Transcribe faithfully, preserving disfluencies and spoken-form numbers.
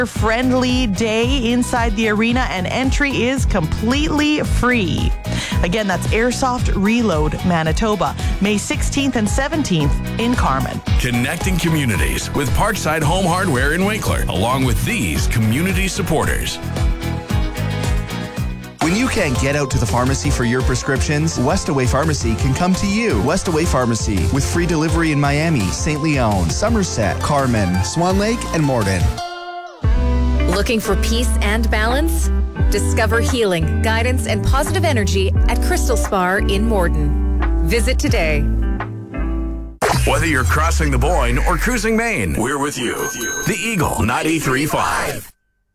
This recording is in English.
friendly day inside the arena, and entry is completely free. Again, that's Airsoft Reload Manitoba, May sixteenth and seventeenth in Carman. Connecting communities with Parkside Home Hardware in Winkler, along with these community supporters. When you can't get out to the pharmacy for your prescriptions, Westaway Pharmacy can come to you. Westaway Pharmacy, with free delivery in Miami, Saint Leon, Somerset, Carman, Swan Lake, and Morden. Looking for peace and balance? Discover healing, guidance, and positive energy at Crystal Spar in Morden. Visit today. Whether you're crossing the Boyne or cruising Maine, we're with you. The Eagle ninety-three point five.